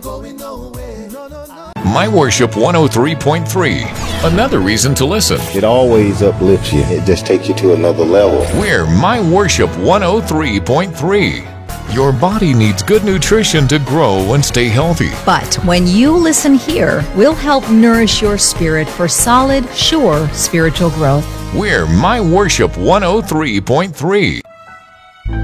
My Worship 103.3. Another reason to listen. It always uplifts you. It just takes you to another level. We're My Worship 103.3. Your body needs good nutrition to grow and stay healthy. But when you listen here, we'll help nourish your spirit for solid, sure spiritual growth. We're My Worship 103.3.